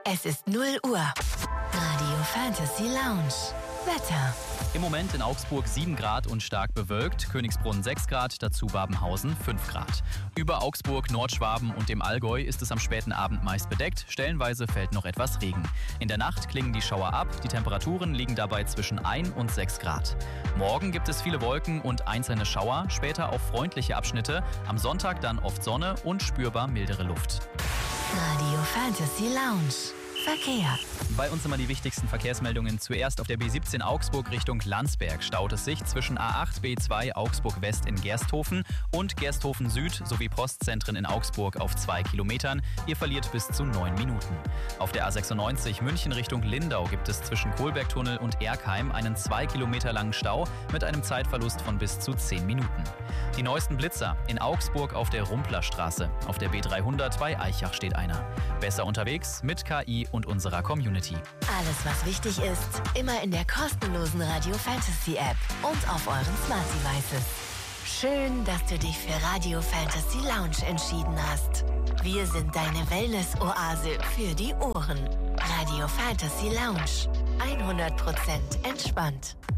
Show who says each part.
Speaker 1: Es ist 0 Uhr. Radio Fantasy Lounge. Wetter.
Speaker 2: Im Moment in Augsburg 7 Grad und stark bewölkt, Königsbrunn 6 Grad, dazu Babenhausen 5 Grad. Über Augsburg, Nordschwaben und dem Allgäu ist es am späten Abend meist bedeckt, stellenweise fällt noch etwas Regen. In der Nacht klingen die Schauer ab, die Temperaturen liegen dabei zwischen 1 und 6 Grad. Morgen gibt es viele Wolken und einzelne Schauer, später auch freundliche Abschnitte, am Sonntag dann oft Sonne und spürbar mildere Luft.
Speaker 1: Radio Fantasy Lounge. Verkehr.
Speaker 2: Bei uns immer die wichtigsten Verkehrsmeldungen. Zuerst auf der B17 Augsburg Richtung Landsberg staut es sich zwischen A8, B2 Augsburg West in Gersthofen und Gersthofen Süd sowie Postzentren in Augsburg auf 2 Kilometern. Ihr verliert bis zu 9 Minuten. Auf der A96 München Richtung Lindau gibt es zwischen Kohlbergtunnel und Erkheim einen 2 Kilometer langen Stau mit einem Zeitverlust von bis zu 10 Minuten. Die neuesten Blitzer in Augsburg auf der Rumplerstraße. Auf der B300 bei Aichach steht einer. Besser unterwegs mit KI und unserer Community.
Speaker 1: Alles, was wichtig ist, immer in der kostenlosen Radio Fantasy App und auf euren Smart Devices. Schön, dass du dich für Radio Fantasy Lounge entschieden hast. Wir sind deine Wellness-Oase für die Ohren. Radio Fantasy Lounge. 100% entspannt.